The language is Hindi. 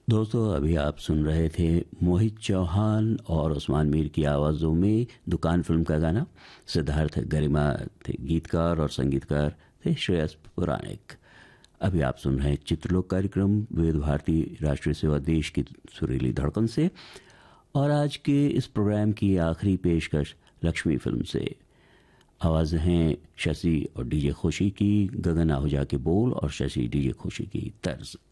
दोस्तों, अभी आप सुन रहे थे मोहित चौहान और उस्मान मीर की आवाज़ों में दुकान फिल्म का गाना। सिद्धार्थ गरिमा थे गीतकार और संगीतकार थे श्रेयस पुराणिक। अभी आप सुन रहे हैं चित्रलोक कार्यक्रम विविध भारती राष्ट्रीय सेवा देश की सुरीली धड़कन से। और आज के इस प्रोग्राम की आखिरी पेशकश लक्ष्मी फिल्म से। आवाज़ें हैं शशि और डीजे खुशी की, गगन आहूजा के बोल और शशि डीजे खुशी की तर्ज।